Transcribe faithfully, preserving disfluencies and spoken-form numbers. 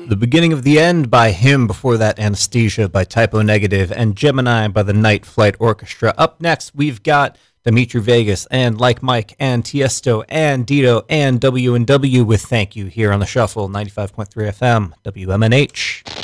The Beginning of the End by Him, before that Anesthesia by Typo Negative, and Gemini by the Night Flight Orchestra. Up next, we've got Dimitri Vegas and Like Mike and Tiesto and Dito and W and W with Thank You here on the Shuffle, ninety-five point three F M, W M N H.